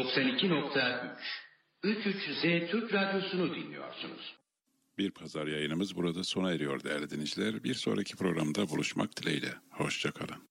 92.3 33Z Türk Radyosu'nu dinliyorsunuz. Bir pazar yayınımız burada sona eriyor değerli dinleyiciler. Bir sonraki programda buluşmak dileğiyle. Hoşça kalın.